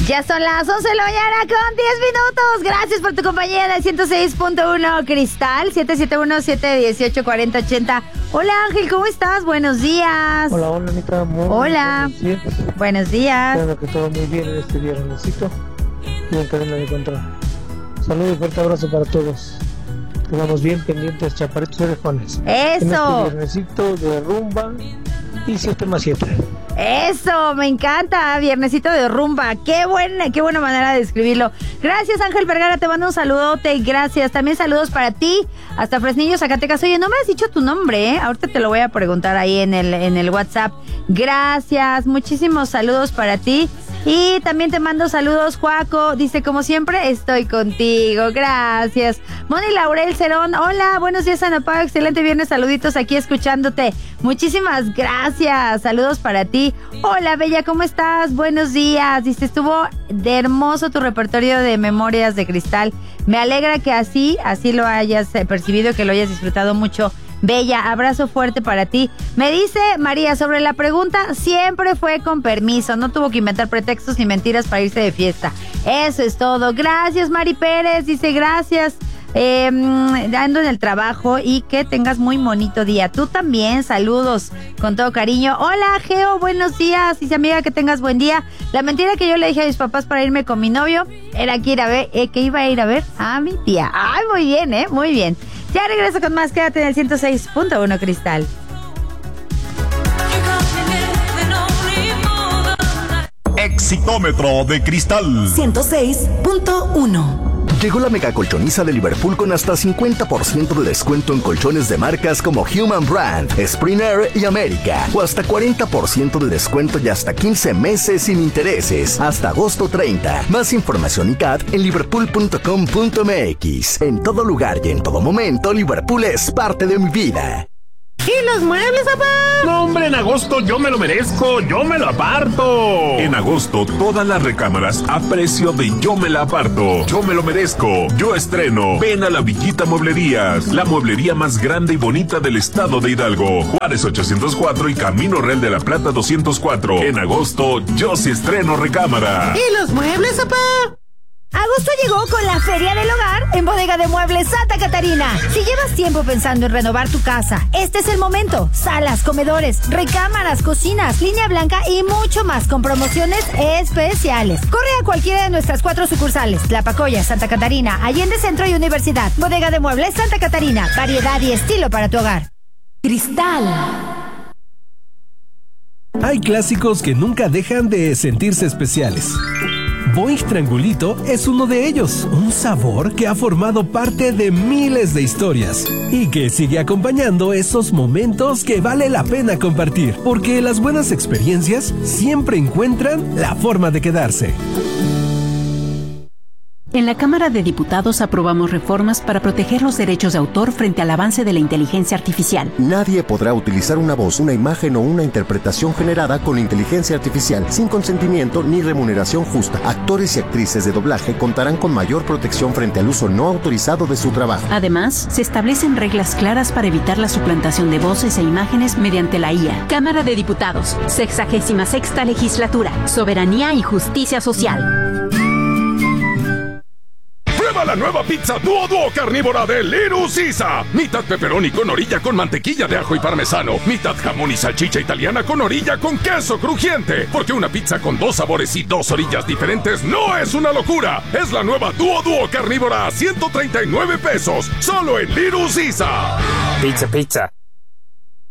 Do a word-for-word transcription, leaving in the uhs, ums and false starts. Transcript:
Ya son las once de la mañana con diez minutos. Gracias por tu compañía en el ciento seis punto uno Cristal, siete siete uno, siete uno ocho, cuatro cero ocho cero. Hola Ángel, ¿cómo estás? Buenos días. Hola, hola Anita. Muy hola. Buenos días. Buenos días. Espero que todo muy bien en este viernesito y en cadena de control. Saludos y fuerte abrazo para todos. Quedamos bien pendientes, chaparritos y orejones. Eso. En este viernesito de rumba y siete más siete. Eso, me encanta, viernesito de rumba. Qué buena, qué buena manera de describirlo. Gracias, Ángel Vergara, te mando un saludote. Gracias, también saludos para ti, hasta Fresnillo, Zacatecas. Oye, no me has dicho tu nombre, ¿eh? Ahorita te lo voy a preguntar ahí en el, en el WhatsApp. Gracias, muchísimos saludos para ti. Y también te mando saludos, Juaco. Dice, como siempre, estoy contigo. Gracias. Moni Laurel Cerón. Hola, buenos días, Anapao. Excelente viernes. Saluditos aquí escuchándote. Muchísimas gracias. Saludos para ti. Hola, Bella, ¿cómo estás? Buenos días. Dice, estuvo de hermoso tu repertorio de Memorias de Cristal. Me alegra que así, así lo hayas percibido, que lo hayas disfrutado mucho. Bella, abrazo fuerte para ti. Me dice María, sobre la pregunta, siempre fue con permiso, no tuvo que inventar pretextos ni mentiras para irse de fiesta. Eso es todo. Gracias, Mari Pérez, dice gracias. Eh, ando en el trabajo y que tengas muy bonito día. Tú también, saludos con todo cariño. Hola, Geo, buenos días. Dice amiga, que tengas buen día. La mentira que yo le dije a mis papás para irme con mi novio era que ir a ver, eh, que iba a ir a ver a mi tía. Ay, muy bien, eh, muy bien. Ya regreso con más, quédate en el ciento seis punto uno Cristal. Exitómetro de Cristal ciento seis punto uno. Llegó la mega colchoniza de Liverpool con hasta cincuenta por ciento de descuento en colchones de marcas como Human Brand, Spring Air y América. O hasta cuarenta por ciento de descuento y hasta quince meses sin intereses. Hasta agosto treinta. Más información y C A T en liverpool punto com punto m x. En todo lugar y en todo momento, Liverpool es parte de mi vida. ¿Y los muebles, papá? No, hombre, en agosto yo me lo merezco, yo me lo aparto. En agosto, todas las recámaras a precio de yo me la aparto. Yo me lo merezco, yo estreno. Ven a la Villita Mueblerías, la mueblería más grande y bonita del estado de Hidalgo. Juárez ochocientos cuatro y Camino Real de la Plata doscientos cuatro. En agosto, yo sí estreno recámara. ¿Y los muebles, papá? Agosto llegó con la Feria del Hogar en Bodega de Muebles Santa Catarina. Si llevas tiempo pensando en renovar tu casa, este es el momento. Salas, comedores, recámaras, cocinas, línea blanca y mucho más con promociones especiales. Corre a cualquiera de nuestras cuatro sucursales: Tlapacoya, Santa Catarina, Allende Centro y Universidad. Bodega de Muebles Santa Catarina, variedad y estilo para tu hogar. Cristal. Hay clásicos que nunca dejan de sentirse especiales. Boing Triangulito es uno de ellos, un sabor que ha formado parte de miles de historias y que sigue acompañando esos momentos que vale la pena compartir, porque las buenas experiencias siempre encuentran la forma de quedarse. En la Cámara de Diputados aprobamos reformas para proteger los derechos de autor frente al avance de la inteligencia artificial. Nadie podrá utilizar una voz, una imagen o una interpretación generada con inteligencia artificial sin consentimiento ni remuneración justa. Actores y actrices de doblaje contarán con mayor protección frente al uso no autorizado de su trabajo. Además, se establecen reglas claras para evitar la suplantación de voces e imágenes mediante la I A. Cámara de Diputados, sexagésima sexta legislatura, soberanía y justicia social. Prueba la nueva pizza Duo Duo carnívora de Little Caesar. Mitad pepperoni con orilla con mantequilla de ajo y parmesano. Mitad jamón y salchicha italiana con orilla con queso crujiente. Porque una pizza con dos sabores y dos orillas diferentes no es una locura. Es la nueva Duo Duo carnívora a ciento treinta y nueve pesos. Solo en Little Caesar. Pizza, pizza.